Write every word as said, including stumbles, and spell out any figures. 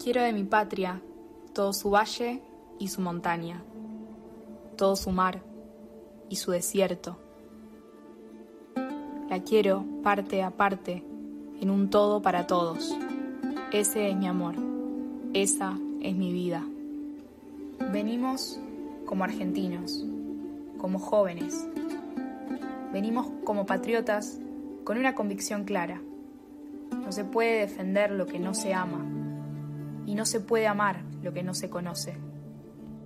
Quiero de mi patria todo su valle y su montaña, todo su mar y su desierto. La quiero parte a parte, en un todo para todos. Ese es mi amor, esa es mi vida. Venimos como argentinos, como jóvenes. Venimos como patriotas con una convicción clara. No se puede defender lo que no se ama, y no se puede amar lo que no se conoce.